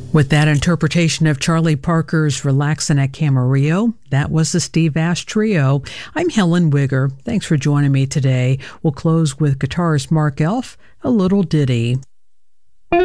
With that interpretation of Charlie Parker's Relaxin' at Camarillo, that was the Steve Ash Trio. I'm Helen Wigger. Thanks for joining me today. We'll close with guitarist Mark Elf, A Little Ditty.